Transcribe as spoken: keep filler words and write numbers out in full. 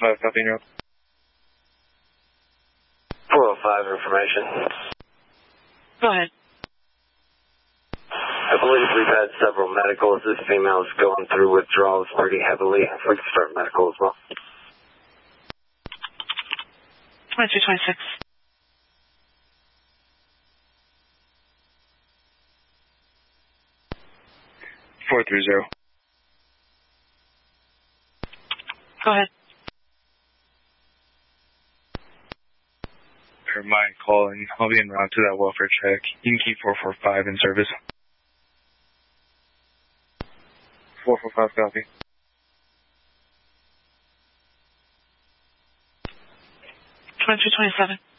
five, copy in your four oh five information. Go ahead. I believe we've had several medicals. This female is going through withdrawals pretty heavily. If we can start medical as well. twenty-two twenty-six. four three zero. Go ahead. My call, and I'll be en route to that welfare check. You can keep four four five in service. four four five, copy. twenty-two twenty-seven.